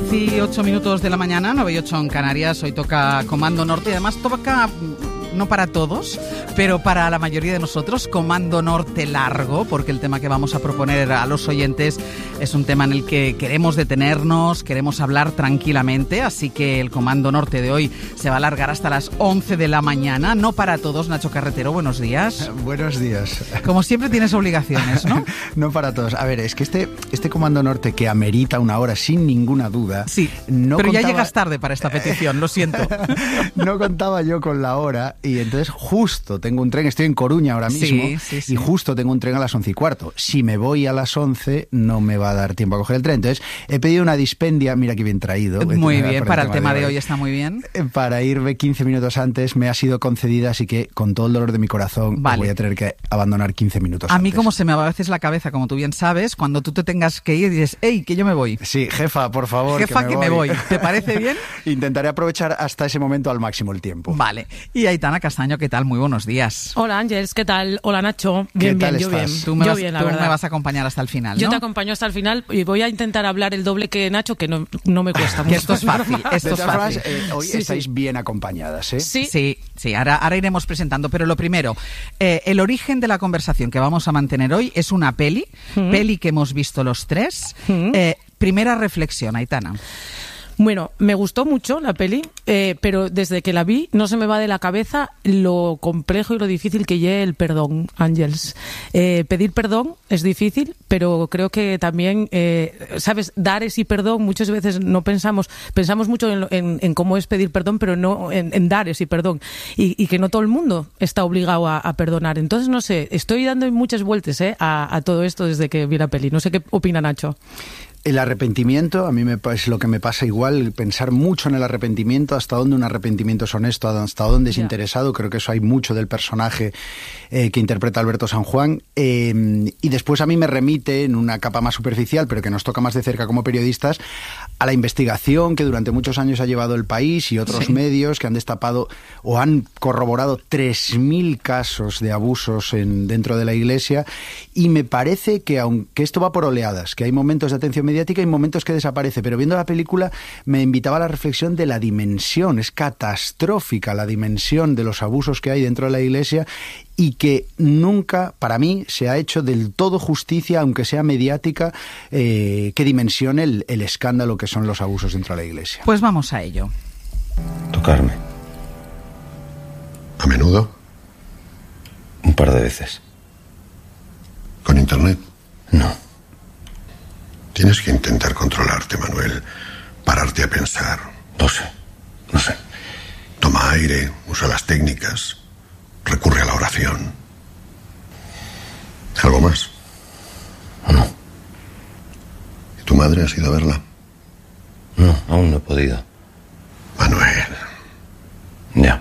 10:08 de la mañana, 9:08 en Canarias. Hoy toca Comando Norte y además toca, no para todos, pero para la mayoría de nosotros, Comando Norte largo, porque el tema que vamos a proponer a los oyentes es un tema en el que queremos detenernos, queremos hablar tranquilamente, así que el Comando Norte de hoy se va a alargar hasta las 11 de la mañana. No para todos. Nacho Carretero, buenos días. Buenos días. Como siempre tienes obligaciones, ¿no? No para todos. A ver, es que este Comando Norte que amerita una hora sin ninguna duda... Sí, pero ya llegas tarde para esta petición, lo siento. No contaba yo con la hora y entonces justo tengo un tren, estoy en Coruña ahora mismo, y justo tengo un tren a las 11:15. Si me voy a las 11 no me va a dar tiempo a coger el tren. Entonces he pedido una dispendia, mira que bien traído. Muy bien, para el tema de hoy está muy bien. Para irme 15 minutos antes me ha sido concedida, así que con todo el dolor de mi corazón voy a tener que abandonar 15 minutos antes. A mí como se me va a veces la cabeza, como tú bien sabes, cuando tú te tengas que ir dices, ¡ey, que yo me voy! Sí, jefa, por favor, jefa, que me voy. ¿Te parece bien? Intentaré aprovechar hasta ese momento al máximo el tiempo. Vale. Y Aitana Castaño, ¿qué tal? Muy buenos días. Hola Ángeles, ¿qué tal? Hola Nacho. Bien, yo bien. Tú me vas a acompañar hasta el final, ¿no? Yo te acompaño hasta el final y voy a intentar hablar el doble que Nacho, que no me cuesta mucho. Que esto es fácil, esto es fácil. Hoy estáis bien acompañadas, ¿eh? Sí. Ahora iremos presentando, pero lo primero, el origen de la conversación que vamos a mantener hoy es una peli que hemos visto los tres. Primera reflexión, Aitana. Bueno, me gustó mucho la peli, pero desde que la vi no se me va de la cabeza lo complejo y lo difícil que lleve el perdón, Ángels. Pedir perdón es difícil, pero creo que también, ¿sabes? Dar ese perdón, muchas veces no pensamos mucho en cómo es pedir perdón, pero no en dar ese perdón. Y que no todo el mundo está obligado a perdonar. Entonces, no sé, estoy dando muchas vueltas a todo esto desde que vi la peli. No sé qué opina Nacho. El arrepentimiento, a mí es lo que me pasa igual, pensar mucho en el arrepentimiento, hasta dónde un arrepentimiento es honesto, hasta dónde es interesado. Creo que eso hay mucho del personaje que interpreta Alberto San Juan. Y después a mí me remite, en una capa más superficial, pero que nos toca más de cerca como periodistas, a la investigación que durante muchos años ha llevado el país y otros medios que han destapado o han corroborado 3.000 casos de abusos dentro de la Iglesia. Y me parece que, aunque esto va por oleadas, que hay momentos de atención mediática y momentos que desaparece, pero viendo la película me invitaba a la reflexión de la dimensión. Es catastrófica la dimensión de los abusos que hay dentro de la Iglesia y que nunca, para mí, se ha hecho del todo justicia, aunque sea mediática, que dimensione el escándalo que son los abusos dentro de la Iglesia. Pues vamos a ello. Tocarme. ¿A menudo? Un par de veces. ¿Con internet? No. Tienes que intentar controlarte, Manuel. Pararte a pensar. No sé. Toma aire, usa las técnicas, recurre a la oración. ¿Algo más? No. ¿Y tu madre has ido a verla? No, aún no he podido. Manuel. Ya.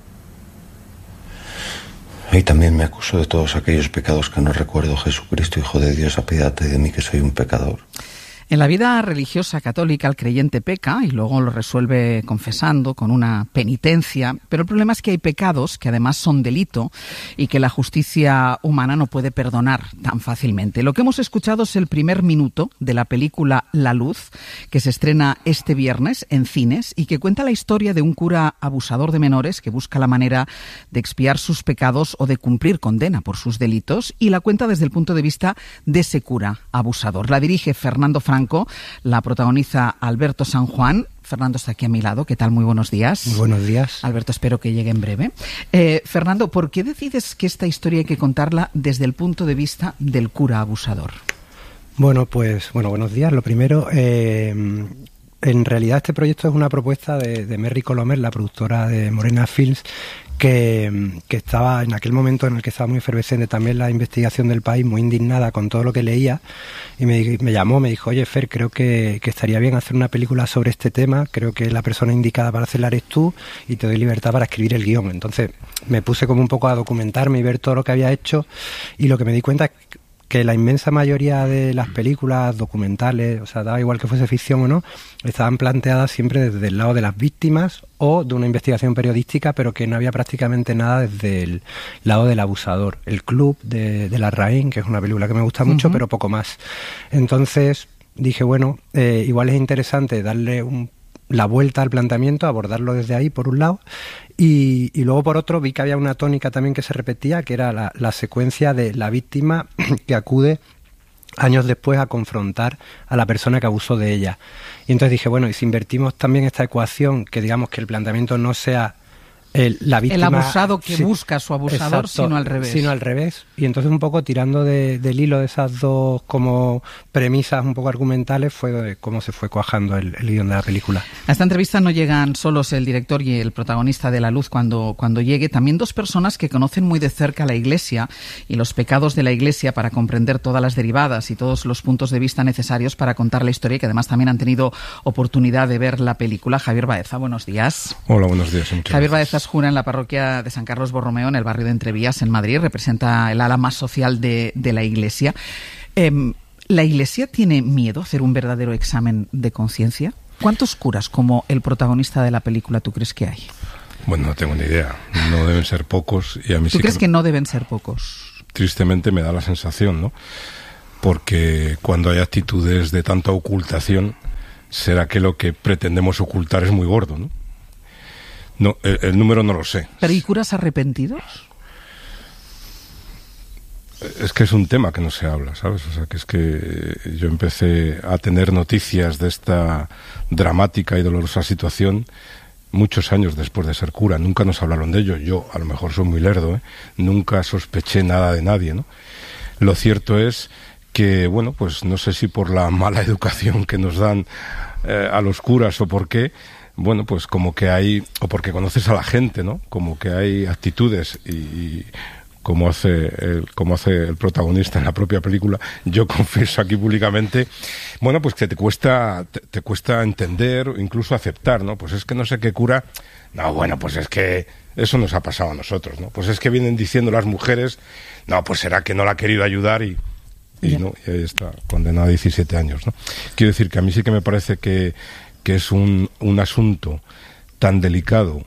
Y también me acuso de todos aquellos pecados que no recuerdo. Jesucristo, Hijo de Dios, apiádate de mí que soy un pecador. En la vida religiosa católica el creyente peca y luego lo resuelve confesando con una penitencia, pero el problema es que hay pecados que además son delito y que la justicia humana no puede perdonar tan fácilmente. Lo que hemos escuchado es el primer minuto de la película La Luz, que se estrena este viernes en cines y que cuenta la historia de un cura abusador de menores que busca la manera de expiar sus pecados o de cumplir condena por sus delitos, y la cuenta desde el punto de vista de ese cura abusador. La dirige Fernando Franco, la protagoniza Alberto San Juan. Fernando está aquí a mi lado. ¿Qué tal? Muy buenos días. Muy buenos días. Alberto, espero que llegue en breve. Fernando, ¿por qué decides que esta historia hay que contarla desde el punto de vista del cura abusador? Bueno, buenos días. Lo primero, en realidad este proyecto es una propuesta de Merry Colomer, la productora de Morena Films, que estaba en aquel momento en el que estaba muy efervescente también la investigación del país, muy indignada con todo lo que leía, y me llamó, me dijo, oye Fer, creo que estaría bien hacer una película sobre este tema, creo que la persona indicada para hacerla eres tú y te doy libertad para escribir el guión. Entonces me puse como un poco a documentarme y ver todo lo que había hecho, y lo que me di cuenta es que la inmensa mayoría de las películas documentales, o sea, daba igual que fuese ficción o no, estaban planteadas siempre desde el lado de las víctimas o de una investigación periodística, pero que no había prácticamente nada desde el lado del abusador. El Club de Larraín, que es una película que me gusta mucho, pero poco más. Entonces, dije, bueno, igual es interesante darle la vuelta al planteamiento, abordarlo desde ahí, por un lado, y luego por otro vi que había una tónica también que se repetía, que era la secuencia de la víctima que acude años después a confrontar a la persona que abusó de ella. Y entonces dije, bueno, y si invertimos también esta ecuación, que digamos que el planteamiento no sea la víctima, el abusado que busca a su abusador, exacto, sino al revés. Sino al revés. Y entonces un poco tirando del hilo de esas dos como premisas un poco argumentales fue cómo se fue cuajando el guión de la película. A esta entrevista no llegan solos el director y el protagonista de La Luz cuando llegue, también dos personas que conocen muy de cerca la Iglesia y los pecados de la Iglesia para comprender todas las derivadas y todos los puntos de vista necesarios para contar la historia, y que además también han tenido oportunidad de ver la película. Javier Baeza, buenos días. Hola, buenos días. Javier Baeza jura en la parroquia de San Carlos Borromeo, en el barrio de Entrevías, en Madrid. Representa el ala más social de la Iglesia. ¿La Iglesia tiene miedo a hacer un verdadero examen de conciencia? ¿Cuántos curas como el protagonista de la película tú crees que hay? Bueno, no tengo ni idea. No deben ser pocos. Y a mí ¿Tú crees que no deben ser pocos? Tristemente me da la sensación, ¿no? Porque cuando hay actitudes de tanta ocultación, será que lo que pretendemos ocultar es muy gordo, ¿no? No, el número no lo sé. ¿Pero hay curas arrepentidos? Es que es un tema que no se habla, ¿sabes? O sea, que es que yo empecé a tener noticias de esta dramática y dolorosa situación muchos años después de ser cura. Nunca nos hablaron de ello. Yo, a lo mejor soy muy lerdo, ¿eh? Nunca sospeché nada de nadie, ¿no? Lo cierto es que, bueno, pues no sé si por la mala educación que nos dan a los curas o por qué, bueno, pues como que hay, o porque conoces a la gente, ¿no? Como que hay actitudes y como hace el protagonista en la propia película, yo confieso aquí públicamente, bueno, pues que te cuesta entender o incluso aceptar, ¿no? Pues es que no sé qué cura, no, bueno, pues es que eso nos ha pasado a nosotros, ¿no? Pues es que vienen diciendo las mujeres, no, pues será que no la ha querido ayudar y no, y ahí está, condenada a 17 años, ¿no? Quiero decir que a mí sí que me parece que es un asunto tan delicado,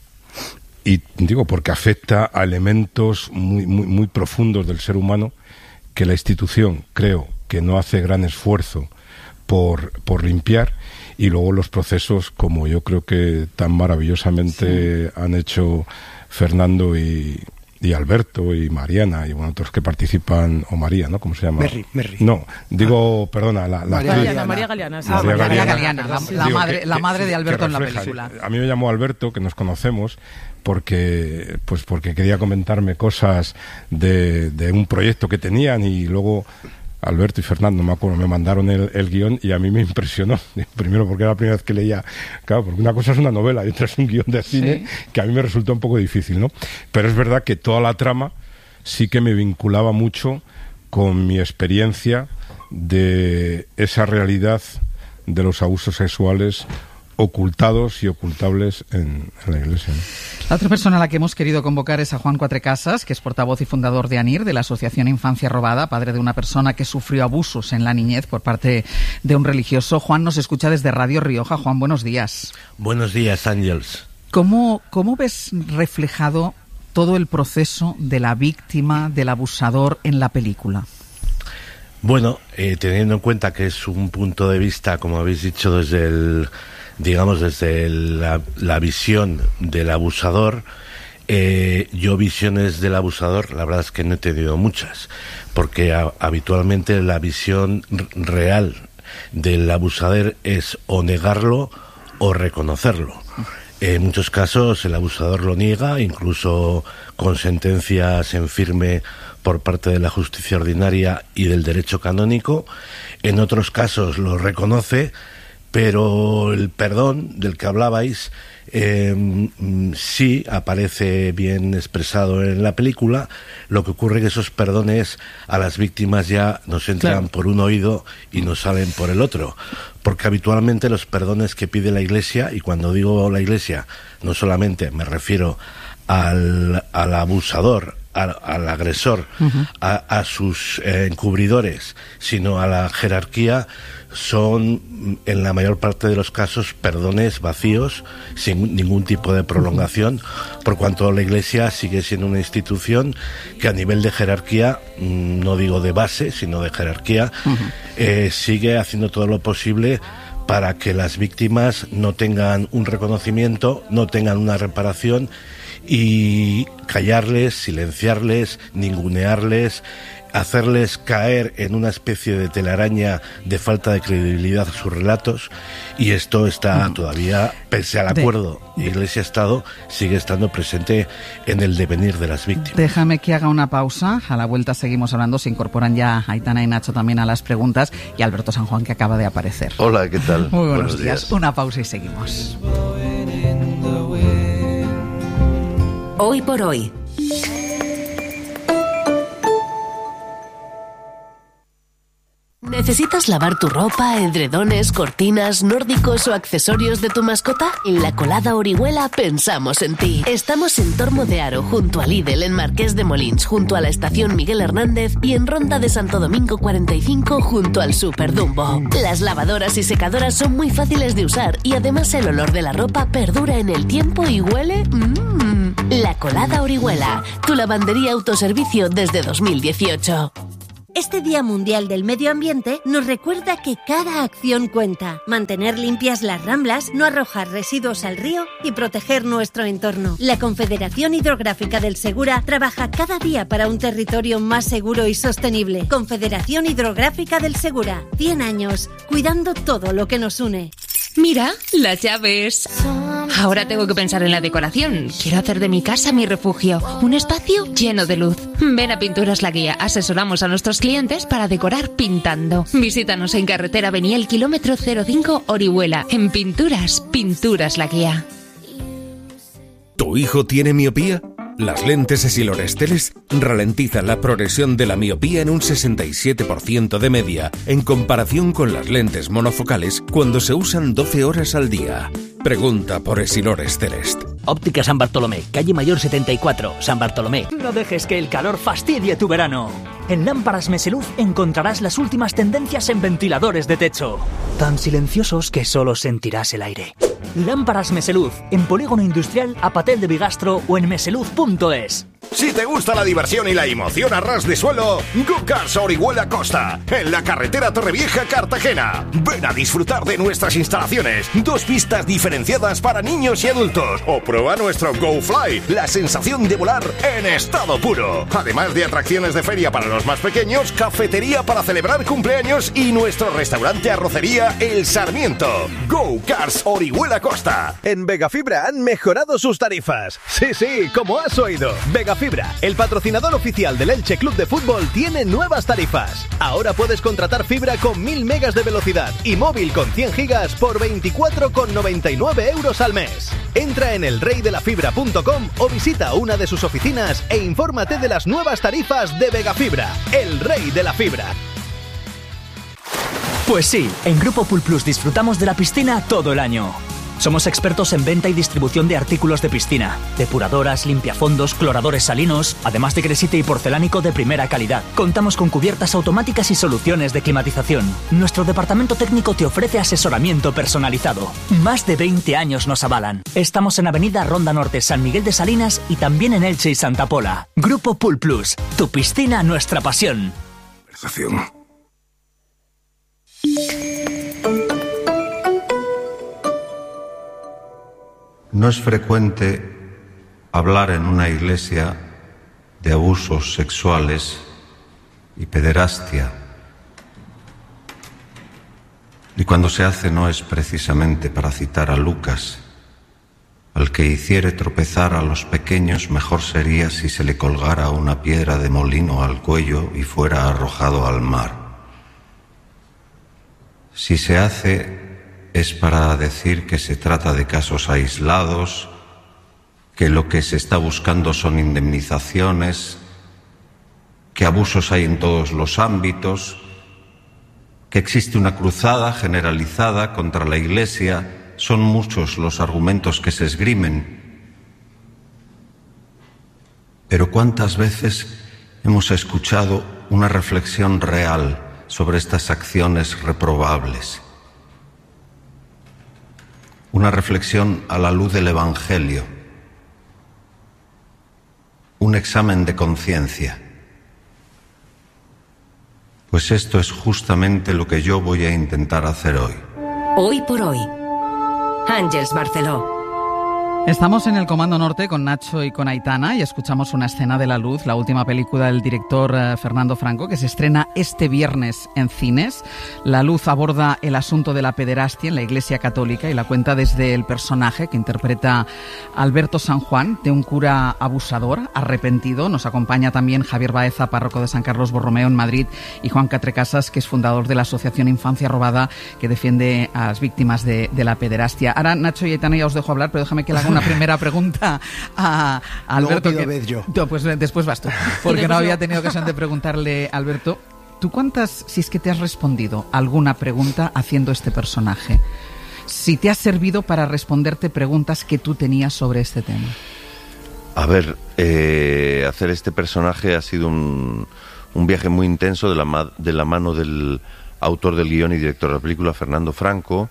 y digo porque afecta a elementos muy, muy, muy profundos del ser humano, que la institución creo que no hace gran esfuerzo por limpiar, y luego los procesos, como yo creo que tan maravillosamente han hecho Fernando y Alberto y Mariana y bueno, otros que participan, o María, ¿no? ¿Cómo se llama? Merry. No, digo, perdona, María Galeana. Sí. María Galeana, la madre de Alberto en la película. A mí me llamó Alberto, que nos conocemos, porque quería comentarme cosas de un proyecto que tenían, y luego Alberto y Fernando, me acuerdo, me mandaron el guión y a mí me impresionó. Primero porque era la primera vez que leía, claro, porque una cosa es una novela y otra es un guión de cine, sí, que a mí me resultó un poco difícil, ¿no? Pero es verdad que toda la trama sí que me vinculaba mucho con mi experiencia de esa realidad de los abusos sexuales ocultados y ocultables en la Iglesia, ¿no? La otra persona a la que hemos querido convocar es a Juan Cuatrecasas, que es portavoz y fundador de ANIR, de la Asociación Infancia Robada, padre de una persona que sufrió abusos en la niñez por parte de un religioso. Juan nos escucha desde Radio Rioja. Juan, buenos días. Buenos días, Ángels. ¿Cómo ves reflejado todo el proceso de la víctima, del abusador en la película? Bueno, teniendo en cuenta que es un punto de vista, como habéis dicho, desde la visión del abusador, yo visiones del abusador, la verdad es que no he tenido muchas, porque habitualmente la visión real del abusador es o negarlo o reconocerlo. En muchos casos el abusador lo niega, incluso con sentencias en firme por parte de la justicia ordinaria y del derecho canónico. En otros casos lo reconoce, pero el perdón del que hablabais sí aparece bien expresado en la película. Lo que ocurre es que esos perdones a las víctimas ya nos entran por un oído y nos salen por el otro, porque habitualmente los perdones que pide la Iglesia, y cuando digo la Iglesia no solamente me refiero al abusador, al agresor, a sus encubridores, sino a la jerarquía, son en la mayor parte de los casos perdones vacíos, sin ningún tipo de prolongación, por cuanto la Iglesia sigue siendo una institución que a nivel de jerarquía, no digo de base, sino de jerarquía, sigue haciendo todo lo posible para que las víctimas no tengan un reconocimiento, no tengan una reparación, y callarles, silenciarles, ningunearles, hacerles caer en una especie de telaraña de falta de credibilidad a sus relatos, y esto está todavía, pese al acuerdo Iglesia-Estado, sigue estando presente en el devenir de las víctimas. Déjame que haga una pausa, a la vuelta seguimos hablando, se incorporan ya Aitana y Nacho también a las preguntas, y Alberto San Juan, que acaba de aparecer. Hola, ¿qué tal? Muy buenos días. Una pausa y seguimos. Hoy por hoy. ¿Necesitas lavar tu ropa, edredones, cortinas, nórdicos o accesorios de tu mascota? En La Colada Orihuela pensamos en ti. Estamos en Tormo de Haro, junto a Lidl, en Marqués de Molins, junto a la estación Miguel Hernández, y en Ronda de Santo Domingo 45, junto al Super Dumbo. Las lavadoras y secadoras son muy fáciles de usar, y además el olor de la ropa perdura en el tiempo y huele... La Colada Orihuela, tu lavandería autoservicio desde 2018. Este Día Mundial del Medio Ambiente nos recuerda que cada acción cuenta. Mantener limpias las ramblas, no arrojar residuos al río y proteger nuestro entorno. La Confederación Hidrográfica del Segura trabaja cada día para un territorio más seguro y sostenible. Confederación Hidrográfica del Segura. 100 años, cuidando todo lo que nos une. Mira, las llaves. Ahora tengo que pensar en la decoración. Quiero hacer de mi casa mi refugio. Un espacio lleno de luz. Ven a Pinturas La Guía. Asesoramos a nuestros clientes para decorar pintando. Visítanos en carretera Beniel, kilómetro 05, Orihuela. En Pinturas La Guía. ¿Tu hijo tiene miopía? Las lentes Essilor-Stellest ralentizan la progresión de la miopía en un 67% de media, en comparación con las lentes monofocales cuando se usan 12 horas al día. Pregunta por Essilor-Stellest. Óptica San Bartolomé, calle Mayor 74, San Bartolomé. No dejes que el calor fastidie tu verano. En Lámparas Meseluz encontrarás las últimas tendencias en ventiladores de techo, tan silenciosos que solo sentirás el aire. Lámparas Meseluz, en Polígono Industrial, Apatel de Bigastro o en meseluz.es. Si te gusta la diversión y la emoción a ras de suelo, Go Cars Orihuela Costa, en la carretera Torrevieja-Cartagena. Ven a disfrutar de nuestras instalaciones, 2 pistas diferenciadas para niños y adultos. O prueba nuestro Go Fly, la sensación de volar en estado puro. Además de atracciones de feria para los más pequeños, cafetería para celebrar cumpleaños y nuestro restaurante arrocería El Sarmiento. Go Cars Orihuela Costa. En Vegafibra han mejorado sus tarifas. Sí, como has oído. Vegafibra, el patrocinador oficial del Elche Club de Fútbol, tiene nuevas tarifas. Ahora puedes contratar fibra con 1000 megas de velocidad y móvil con 100 gigas por 24,99 euros al mes. Entra en elreydelafibra.com o visita una de sus oficinas e infórmate de las nuevas tarifas de Vegafibra, el rey de la fibra. Pues sí, en Grupo Pool Plus disfrutamos de la piscina todo el año. Somos expertos en venta y distribución de artículos de piscina, depuradoras, limpiafondos, cloradores salinos, además de gresite y porcelánico de primera calidad. Contamos con cubiertas automáticas y soluciones de climatización. Nuestro departamento técnico te ofrece asesoramiento personalizado. Más de 20 años nos avalan. Estamos en Avenida Ronda Norte, San Miguel de Salinas y también en Elche y Santa Pola. Grupo Pool Plus, tu piscina, nuestra pasión. No es frecuente hablar en una iglesia de abusos sexuales y pederastia. Y cuando se hace no es precisamente para citar a Lucas: al que hiciere tropezar a los pequeños, mejor sería si se le colgara una piedra de molino al cuello y fuera arrojado al mar. Si se hace es para decir que se trata de casos aislados, que lo que se está buscando son indemnizaciones, que abusos hay en todos los ámbitos, que existe una cruzada generalizada contra la Iglesia. Son muchos los argumentos que se esgrimen. Pero ¿cuántas veces hemos escuchado una reflexión real sobre estas acciones reprobables. Una reflexión a la luz del Evangelio. Un examen de conciencia. Pues esto es justamente lo que yo voy a intentar hacer hoy. Hoy por hoy. Àngels Barceló. Estamos en el Comando Norte con Nacho y con Aitana y escuchamos Una escena de la luz, la última película del director Fernando Franco, que se estrena este viernes en cines. La Luz aborda el asunto de la pederastia en la Iglesia Católica y la cuenta desde el personaje que interpreta Alberto San Juan, de un cura abusador, arrepentido. Nos acompaña también Javier Baeza, párroco de San Carlos Borromeo en Madrid, y Juan Catrecasas, que es fundador de la asociación Infancia Robada, que defiende a las víctimas de la pederastia. Ahora, Nacho y Aitana, ya os dejo hablar, pero déjame que le haga una primera pregunta a Alberto. Pues después vas tú, porque no había tenido ocasión de preguntarle a Alberto. ¿Tú cuántas, si es que te has respondido alguna pregunta haciendo este personaje? Si te ha servido para responderte preguntas que tú tenías sobre este tema. A ver, hacer este personaje ha sido un viaje muy intenso de la mano del autor del guión y director de la película, Fernando Franco.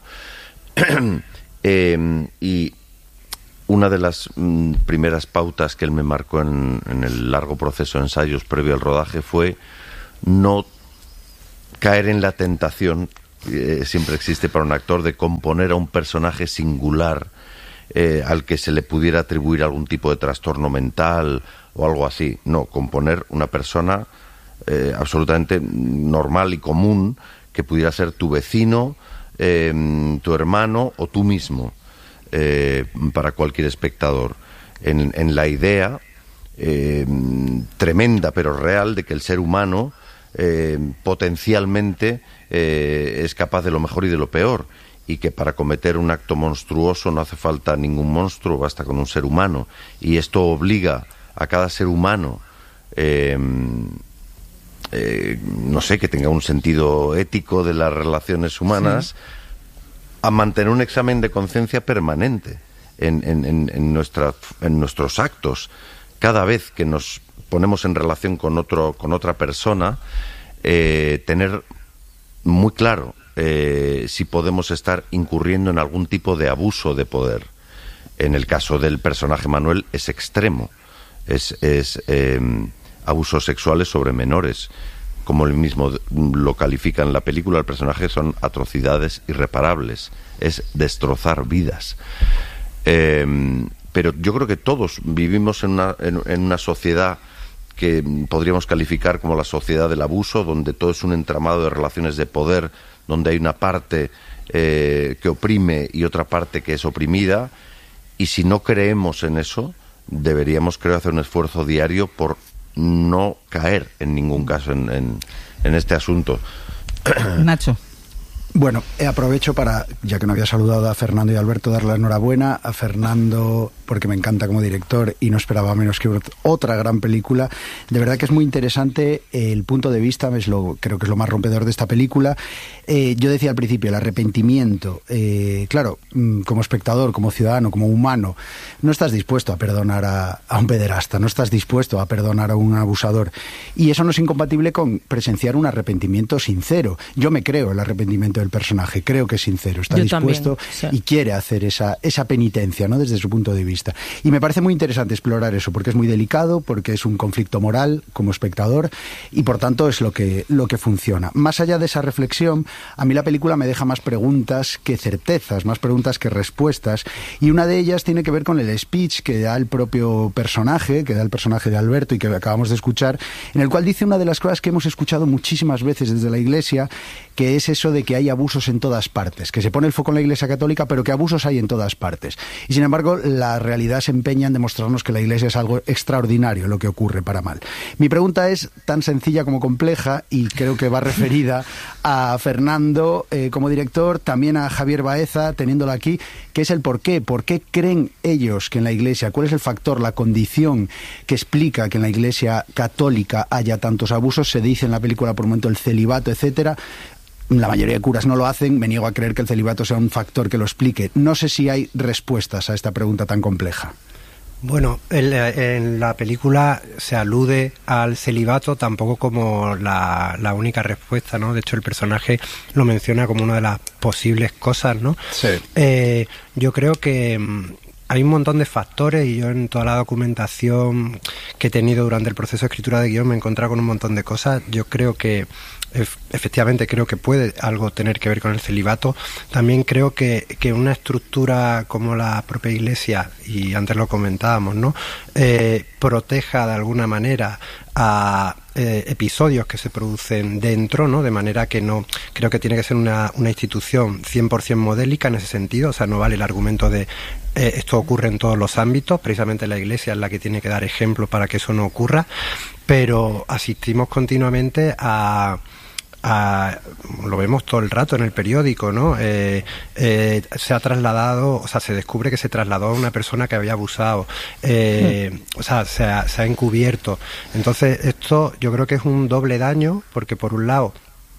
Y una de las primeras pautas que él me marcó en el largo proceso de ensayos previo al rodaje fue no caer en la tentación, siempre existe para un actor, de componer a un personaje singular al que se le pudiera atribuir algún tipo de trastorno mental o algo así. No, componer una persona absolutamente normal y común, que pudiera ser tu vecino, tu hermano o tú mismo. Para cualquier espectador, en la idea tremenda pero real de que el ser humano potencialmente es capaz de lo mejor y de lo peor, y que para cometer un acto monstruoso no hace falta ningún monstruo, basta con un ser humano, y esto obliga a cada ser humano no sé, que tenga un sentido ético de las relaciones humanas, sí, a mantener un examen de conciencia permanente en nuestros actos. Cada vez que nos ponemos en relación con otra persona, tener muy claro si podemos estar incurriendo en algún tipo de abuso de poder. En el caso del personaje Manuel es extremo, es abusos sexuales sobre menores. Como él mismo lo califica en la película, el personaje son atrocidades irreparables, es destrozar vidas. Pero yo creo que todos vivimos en una sociedad que podríamos calificar como la sociedad del abuso, donde todo es un entramado de relaciones de poder, donde hay una parte que oprime y otra parte que es oprimida, y si no creemos en eso, deberíamos, creo, hacer un esfuerzo diario por no caer en ningún caso en este asunto. Nacho. Bueno, aprovecho para, ya que no había saludado a Fernando y a Alberto, darle la enhorabuena a Fernando, porque me encanta como director y no esperaba menos que otra gran película. De verdad que es muy interesante el punto de vista, creo que es lo más rompedor de esta película. Yo decía al principio, el arrepentimiento. Claro, como espectador, como ciudadano, como humano, no estás dispuesto a perdonar a un pederasta, no estás dispuesto a perdonar a un abusador. Y eso no es incompatible con presenciar un arrepentimiento sincero. Yo me creo el arrepentimiento del personaje, creo que es sincero, está dispuesto también, sí, y quiere hacer esa penitencia, ¿no?, desde su punto de vista. Y me parece muy interesante explorar eso, porque es muy delicado, porque es un conflicto moral como espectador, y por tanto es lo que funciona. Más allá de esa reflexión, a mí la película me deja más preguntas que certezas, más preguntas que respuestas, y una de ellas tiene que ver con el speech que da el propio personaje, que da el personaje de Alberto y que acabamos de escuchar, en el cual dice una de las cosas que hemos escuchado muchísimas veces desde la Iglesia, que es eso de que hay abusos en todas partes, que se pone el foco en la Iglesia Católica, pero que abusos hay en todas partes. Y sin embargo, la realidad se empeña en demostrarnos que la Iglesia es algo extraordinario, lo que ocurre para mal. Mi pregunta es tan sencilla como compleja, y creo que va referida a Fernando como director, también a Javier Baeza, teniéndolo aquí, que es el por qué. ¿Por qué creen ellos que en la Iglesia, cuál es el factor, la condición que explica que en la Iglesia Católica haya tantos abusos? Se dice en la película por un momento el celibato, etcétera. La mayoría de curas no lo hacen, me niego a creer que el celibato sea un factor que lo explique. No sé si hay respuestas a esta pregunta tan compleja. Bueno, en la película se alude al celibato tampoco como la única respuesta, ¿no? De hecho, el personaje lo menciona como una de las posibles cosas, ¿no? Sí. Yo creo que hay un montón de factores y yo en toda la documentación que he tenido durante el proceso de escritura de guión me he encontrado con un montón de cosas. Yo creo que efectivamente creo que puede algo tener que ver con el celibato. También creo que una estructura como la propia Iglesia, y antes lo comentábamos, ¿no? Proteja de alguna manera a episodios que se producen dentro, ¿no? De manera que no creo que tiene que ser una institución 100% modélica en ese sentido. O sea, no vale el argumento de esto ocurre en todos los ámbitos. Precisamente la Iglesia es la que tiene que dar ejemplo para que eso no ocurra, pero asistimos continuamente lo vemos todo el rato en el periódico, ¿no? Se ha trasladado, o sea, se descubre que se trasladó a una persona que había abusado, o sea, se ha encubierto. Entonces, esto yo creo que es un doble daño, porque por un lado,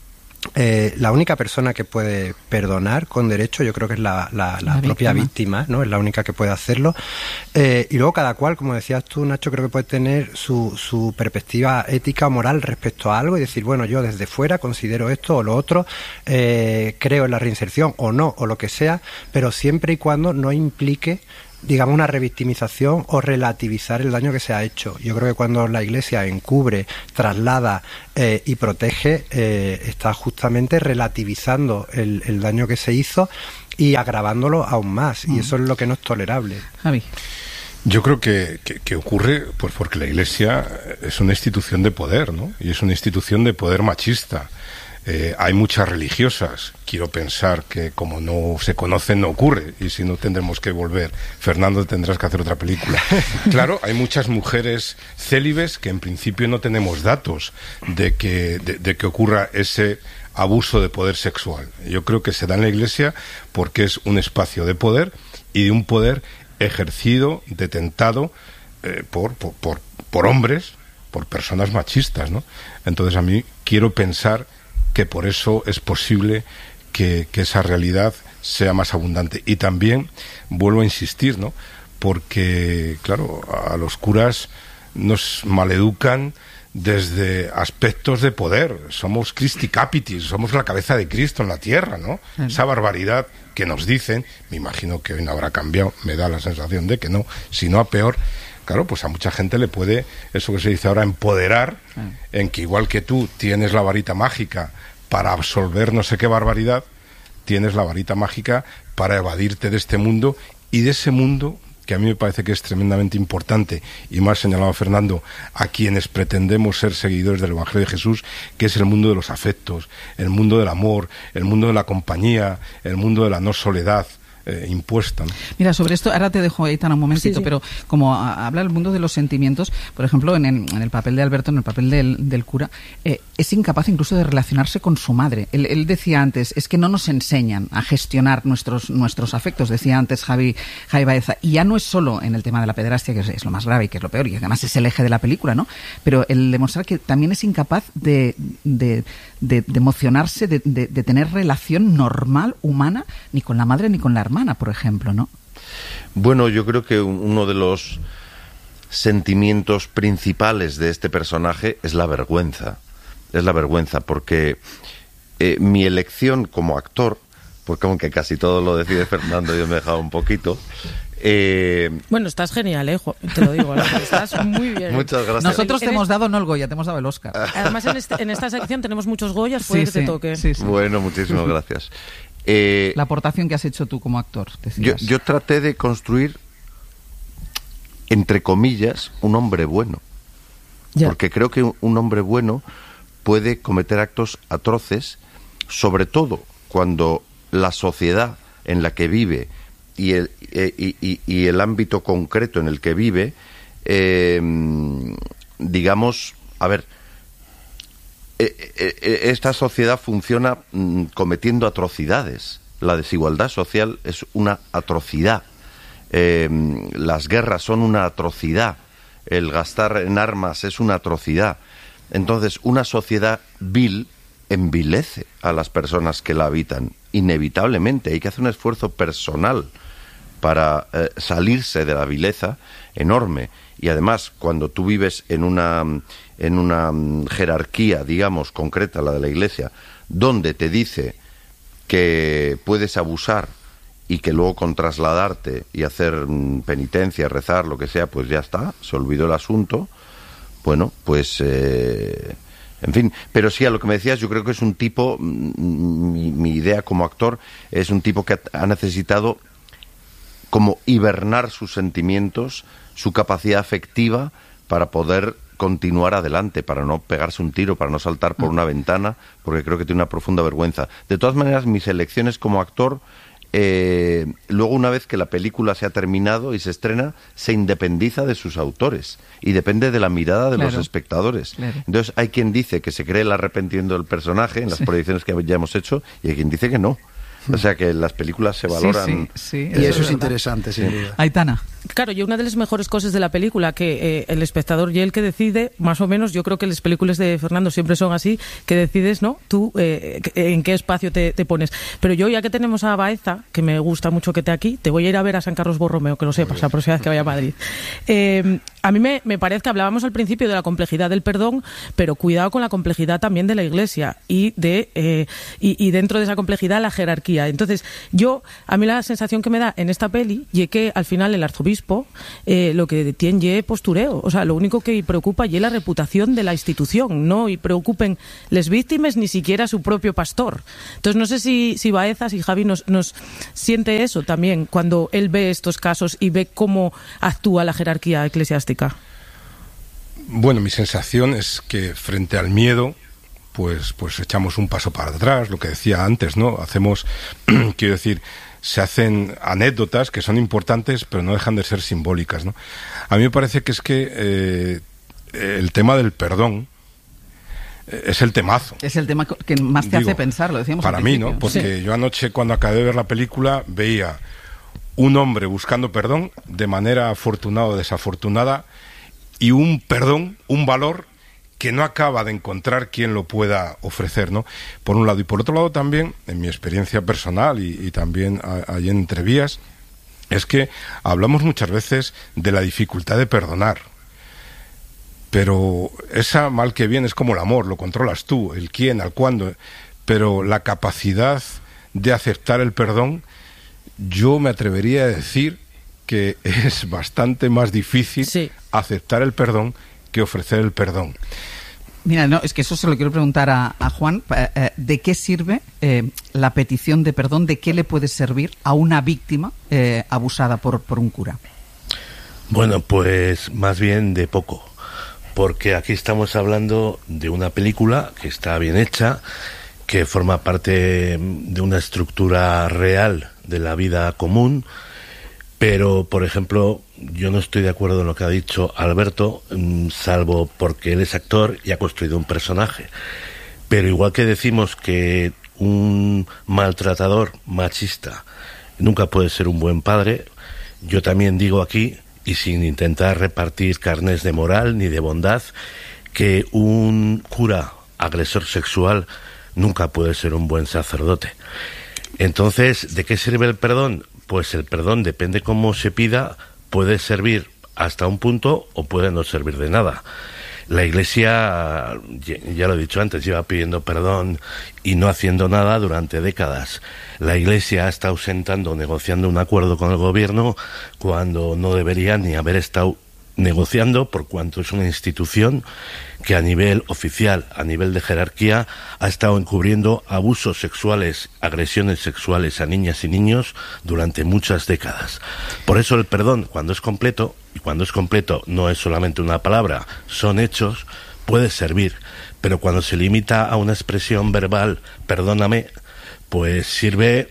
la única persona que puede perdonar con derecho, yo creo que es la propia víctima, ¿no? Es la única que puede hacerlo. Y luego cada cual, como decías tú, Nacho, creo que puede tener su perspectiva ética o moral respecto a algo y decir, bueno, yo desde fuera considero esto o lo otro, creo en la reinserción o no, o lo que sea, pero siempre y cuando no implique, digamos, una revictimización o relativizar el daño que se ha hecho. Yo creo que cuando la Iglesia encubre, traslada y protege, está justamente relativizando el daño que se hizo y agravándolo aún más. Y eso es lo que no es tolerable. Javi. Yo creo que ocurre pues porque la Iglesia es una institución de poder, ¿no? Y es una institución de poder machista. Hay muchas religiosas. Quiero pensar que como no se conocen no ocurre, y si no tendremos que volver. Fernando, tendrás que hacer otra película. Claro, hay muchas mujeres célibes que en principio no tenemos datos de que ocurra ese abuso de poder sexual. Yo creo que se da en la Iglesia porque es un espacio de poder y de un poder ejercido, detentado por hombres, por personas machistas, ¿no? Entonces a mí quiero pensar que por eso es posible que esa realidad sea más abundante. Y también, vuelvo a insistir, ¿no? Porque, claro, a los curas nos maleducan desde aspectos de poder. Somos Christi Capitis, somos la cabeza de Cristo en la tierra, ¿no? Esa barbaridad que nos dicen, me imagino que hoy no habrá cambiado, me da la sensación de que no, sino a peor. Claro, pues a mucha gente le puede, eso que se dice ahora, empoderar, en que igual que tú tienes la varita mágica para absolver no sé qué barbaridad, tienes la varita mágica para evadirte de este mundo y de ese mundo que a mí me parece que es tremendamente importante, y más señalado Fernando, a quienes pretendemos ser seguidores del Evangelio de Jesús, que es el mundo de los afectos, el mundo del amor, el mundo de la compañía, el mundo de la no soledad impuesta, ¿no? Mira, sobre esto, ahora te dejo, Aitana, un momentito, sí. Pero como habla el mundo de los sentimientos, por ejemplo, en el papel de Alberto, en el papel del cura, es incapaz incluso de relacionarse con su madre. Él decía antes, es que no nos enseñan a gestionar nuestros afectos, decía antes Javi Baeza, y ya no es solo en el tema de la pederastia, que es lo más grave y que es lo peor, y además es el eje de la película, ¿no? Pero el demostrar que también es incapaz de emocionarse, de tener relación normal, humana, ni con la madre ni con la hermana, por ejemplo, ¿no? Bueno, yo creo que uno de los sentimientos principales de este personaje es la vergüenza. Es la vergüenza, porque mi elección como actor, porque aunque casi todo lo decide Fernando, yo me he dejado un poquito. Bueno, estás genial, te lo digo, estás muy bien. Muchas gracias. Nosotros te hemos dado no el Goya, te hemos dado el Oscar. Además, en esta sección tenemos muchos Goyas, puede que te toque. Sí. Bueno, muchísimas gracias. La aportación que has hecho tú como actor, decías. Yo traté de construir, entre comillas, un hombre bueno. Ya. Porque creo que un hombre bueno puede cometer actos atroces, sobre todo cuando la sociedad en la que vive y el ámbito concreto en el que vive, digamos, a ver, esta sociedad funciona cometiendo atrocidades. La desigualdad social es una atrocidad. Las guerras son una atrocidad. El gastar en armas es una atrocidad. Entonces, una sociedad vil envilece a las personas que la habitan. Inevitablemente. Hay que hacer un esfuerzo personal para salirse de la vileza enorme. Y además, cuando tú vives en una jerarquía, digamos, concreta, la de la Iglesia, donde te dice que puedes abusar y que luego con trasladarte y hacer penitencia, rezar, lo que sea, pues ya está, se olvidó el asunto. Bueno, pues en fin, pero sí, a lo que me decías, yo creo que es un tipo, mi idea como actor es un tipo que ha necesitado como hibernar sus sentimientos, su capacidad afectiva para poder continuar adelante, para no pegarse un tiro, para no saltar por una ventana, porque creo que tiene una profunda vergüenza. De todas maneras, mis elecciones como actor, luego una vez que la película se ha terminado y se estrena, se independiza de sus autores y depende de la mirada de los espectadores. Entonces hay quien dice que se cree el arrepentimiento del personaje en las proyecciones que ya hemos hecho y hay quien dice que no. O sea que las películas se valoran. Sí, y eso es interesante, sin duda. Aitana. Claro, y una de las mejores cosas de la película, que el espectador y el que decide, más o menos, yo creo que las películas de Fernando siempre son así, que decides, ¿no? Tú en qué espacio te pones. Pero yo, ya que tenemos a Baeza, que me gusta mucho que esté aquí, te voy a ir a ver a San Carlos Borromeo, que lo sepas, la próxima vez que vaya a Madrid. A mí me parece que hablábamos al principio de la complejidad del perdón, pero cuidado con la complejidad también de la Iglesia y dentro de esa complejidad la jerarquía. Entonces, a mí la sensación que me da en esta peli y que al final el arzobispo lo que tiene es postureo. O sea, lo único que preocupa es la reputación de la institución, no y preocupen las víctimas ni siquiera su propio pastor. Entonces, no sé si Baeza, si Javi nos siente eso también cuando él ve estos casos y ve cómo actúa la jerarquía eclesiástica. Bueno, mi sensación es que frente al miedo, pues echamos un paso para atrás, lo que decía antes, ¿no? Quiero decir, se hacen anécdotas que son importantes, pero no dejan de ser simbólicas, ¿no? A mí me parece que es que el tema del perdón es el temazo. Es el tema que más te hace pensar, lo decíamos para mí, ¿no? Porque yo anoche, cuando acabé de ver la película, veía un hombre buscando perdón de manera afortunada o desafortunada y un perdón, un valor que no acaba de encontrar quien lo pueda ofrecer, ¿no? Por un lado. Y por otro lado también, en mi experiencia personal y también allí en Entrevías, es que hablamos muchas veces de la dificultad de perdonar. Pero esa mal que bien es como el amor, lo controlas tú, el quién, al cuándo. Pero la capacidad de aceptar el perdón, yo me atrevería a decir que es bastante más difícil aceptar el perdón que ofrecer el perdón. Mira, no, es que eso se lo quiero preguntar a Juan. ¿De qué sirve la petición de perdón? ¿De qué le puede servir a una víctima abusada por un cura? Bueno, pues más bien de poco. Porque aquí estamos hablando de una película que está bien hecha, que forma parte de una estructura real de la vida común, pero, por ejemplo, yo no estoy de acuerdo en lo que ha dicho Alberto, salvo porque él es actor y ha construido un personaje. Pero igual que decimos que un maltratador machista nunca puede ser un buen padre, yo también digo aquí, y sin intentar repartir carnés de moral ni de bondad, que un cura agresor sexual nunca puede ser un buen sacerdote. Entonces, ¿de qué sirve el perdón? Pues el perdón, depende cómo se pida, puede servir hasta un punto o puede no servir de nada. La Iglesia, ya lo he dicho antes, lleva pidiendo perdón y no haciendo nada durante décadas. La Iglesia está ausentando, negociando un acuerdo con el gobierno cuando no debería ni haber estado negociando, por cuanto es una institución que a nivel oficial, a nivel de jerarquía, ha estado encubriendo abusos sexuales, agresiones sexuales a niñas y niños durante muchas décadas. Por eso el perdón, cuando es completo, y cuando es completo no es solamente una palabra, son hechos, puede servir, pero cuando se limita a una expresión verbal, perdóname, pues sirve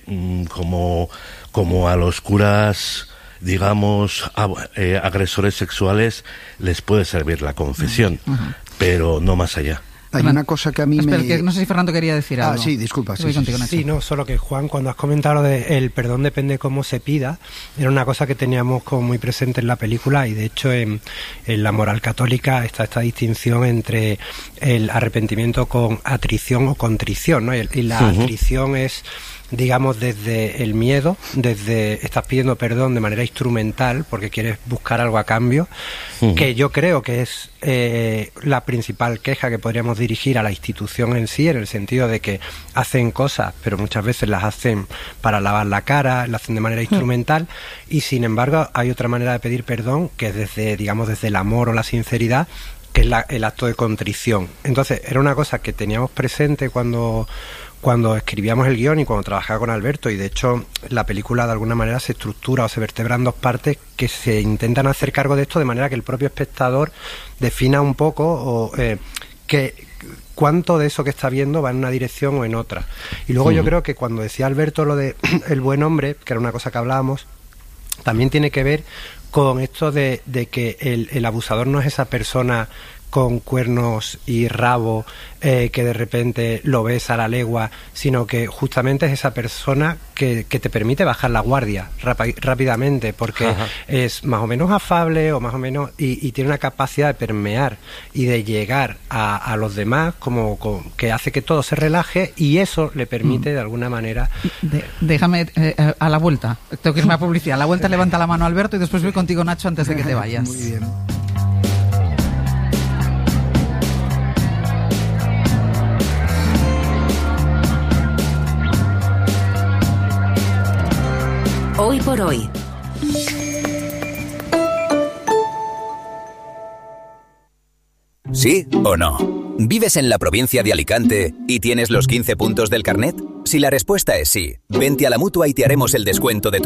como a los curas, digamos, agresores sexuales, les puede servir la confesión, pero no más allá. Hay una cosa que a mí no sé si Fernando quería decir algo. Sí, disculpa. Sí, no, solo que Juan, cuando has comentado lo de el perdón depende cómo se pida, era una cosa que teníamos como muy presente en la película, y de hecho en la moral católica está esta distinción entre el arrepentimiento con atrición o contrición, ¿no? Y la atrición es digamos, desde el miedo, estás pidiendo perdón de manera instrumental porque quieres buscar algo a cambio, que yo creo que es la principal queja que podríamos dirigir a la institución en sí, en el sentido de que hacen cosas, pero muchas veces las hacen para lavar la cara, las hacen de manera instrumental, y sin embargo hay otra manera de pedir perdón que es desde el amor o la sinceridad, que es el acto de contrición. Entonces era una cosa que teníamos presente cuando escribíamos el guión y cuando trabajaba con Alberto, y de hecho la película de alguna manera se estructura o se vertebra en dos partes que se intentan hacer cargo de esto de manera que el propio espectador defina un poco cuánto de eso que está viendo va en una dirección o en otra. Y luego yo creo que cuando decía Alberto lo de el buen hombre, que era una cosa que hablábamos, también tiene que ver con esto de que el abusador no es esa persona con cuernos y rabo que de repente lo ves a la legua, sino que justamente es esa persona que te permite bajar la guardia rápidamente, porque es más o menos afable o más o menos y tiene una capacidad de permear y de llegar a los demás que hace que todo se relaje, y eso le permite de alguna manera... Déjame a la vuelta, tengo que irme a publicidad. A la vuelta levanta la mano Alberto y después voy contigo, Nacho, antes de que te vayas. Muy bien. Hoy por hoy. ¿Sí o no? ¿Vives en la provincia de Alicante y tienes los 15 puntos del carnet? Si la respuesta es sí, vente a la Mutua y te haremos el descuento de